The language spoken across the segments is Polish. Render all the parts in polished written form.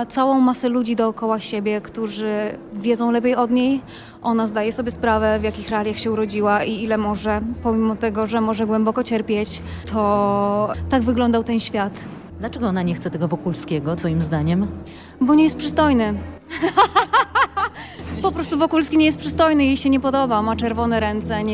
ma całą masę ludzi dookoła siebie, którzy wiedzą lepiej od niej. Ona zdaje sobie sprawę, w jakich realiach się urodziła i ile może, pomimo tego, że może głęboko cierpieć, to tak wyglądał ten świat. Dlaczego ona nie chce tego Wokulskiego, twoim zdaniem? Bo nie jest przystojny. Po prostu Wokulski nie jest przystojny, jej się nie podoba, ma czerwone ręce,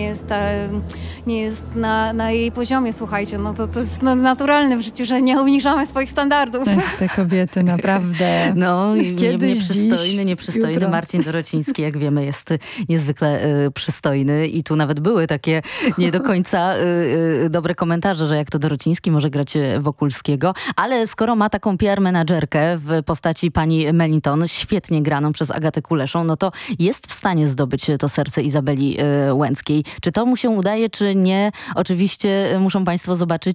nie jest na jej poziomie, słuchajcie, no to jest naturalne w życiu, że nie obniżamy swoich standardów. Ech, te kobiety naprawdę. No, Kiedyś, nieprzystojny, dziś, nieprzystojny. jutro. Marcin Dorociński, jak wiemy, jest niezwykle przystojny i tu nawet były takie nie do końca dobre komentarze, że jak to Dorociński może grać Wokulskiego, ale skoro ma taką PR menadżerkę w postaci pani Mellington, świetnie graną przez Agatę Kuleszą, no to jest w stanie zdobyć to serce Izabeli Łęckiej. Czy to mu się udaje, czy nie? Oczywiście muszą państwo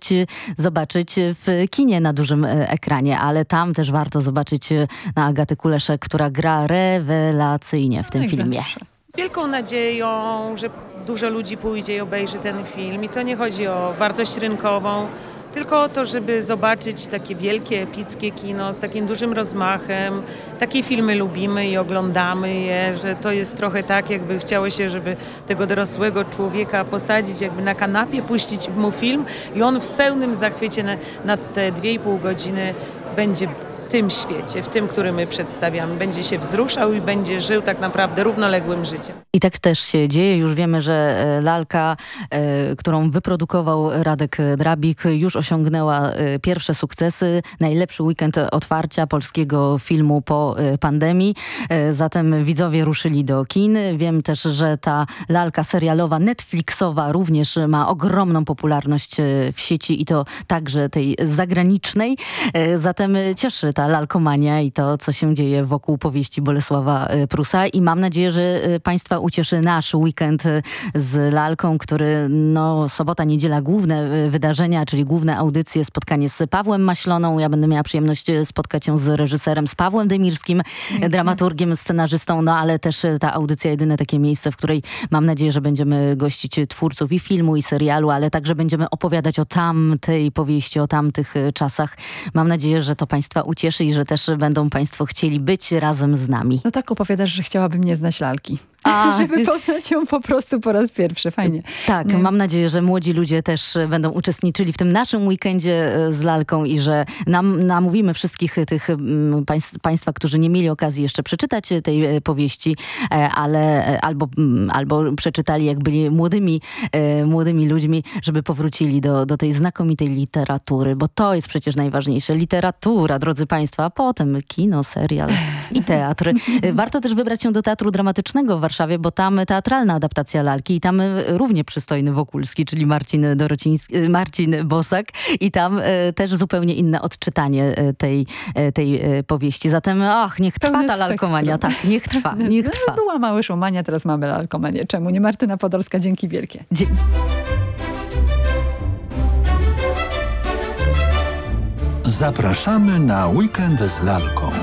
zobaczyć w kinie na dużym ekranie, ale tam też warto zobaczyć na Agatę Kuleszę, która gra rewelacyjnie w tym Jak filmie. zawsze. Wielką nadzieją, że dużo ludzi pójdzie i obejrzy ten film. I to nie chodzi o wartość rynkową, tylko o to, żeby zobaczyć takie wielkie, epickie kino z takim dużym rozmachem. Takie filmy lubimy i oglądamy je, że to jest trochę tak, jakby chciało się, żeby tego dorosłego człowieka posadzić jakby na kanapie, puścić mu film i on w pełnym zachwycie na te 2,5 godziny będzie w tym świecie, w tym, który my przedstawiamy. Będzie się wzruszał i będzie żył tak naprawdę równoległym życiem. I tak też się dzieje. Już wiemy, że lalka, którą wyprodukował Radek Drabik, już osiągnęła pierwsze sukcesy. Najlepszy weekend otwarcia polskiego filmu po pandemii. Zatem widzowie ruszyli do kin. Wiem też, że ta lalka serialowa, Netflixowa również ma ogromną popularność w sieci i to także tej zagranicznej. Zatem cieszy ta lalkomania i to, co się dzieje wokół powieści Bolesława Prusa i mam nadzieję, że państwa ucieszy nasz weekend z lalką, który sobota, niedziela, główne wydarzenia, czyli główne audycje, spotkanie z Pawłem Maśloną. Ja będę miała przyjemność spotkać się z reżyserem, z Pawłem Dymirskim, dramaturgiem, scenarzystą, ale też ta audycja jedyne takie miejsce, w której mam nadzieję, że będziemy gościć twórców i filmu, i serialu, ale także będziemy opowiadać o tamtej powieści, o tamtych czasach. Mam nadzieję, że to państwa ucieszy i że też będą państwo chcieli być razem z nami. No tak opowiadasz, że chciałabym nie znać lalki. A, żeby poznać ją po prostu po raz pierwszy. Fajnie. Tak, Nie. mam nadzieję, że młodzi ludzie też będą uczestniczyli w tym naszym weekendzie z lalką i że namówimy wszystkich tych państwa, którzy nie mieli okazji jeszcze przeczytać tej powieści, ale albo przeczytali, jak byli młodymi ludźmi, żeby powrócili do tej znakomitej literatury, bo to jest przecież najważniejsze. Literatura, drodzy państwo, a potem kino, serial i teatr. Warto też wybrać się do Teatru Dramatycznego w Warszawie, bo tam teatralna adaptacja lalki i tam równie przystojny Wokulski, czyli Marcin Bosak i tam też zupełnie inne odczytanie tej powieści. Zatem niech trwa Pełne ta lalkomania. spektrum. Tak, niech trwa, niech trwa. Była mała szumania, teraz mamy lalkomanię. Czemu nie? Martyna Podolska, dzięki wielkie. Dzięki. Zapraszamy na weekend z lalką.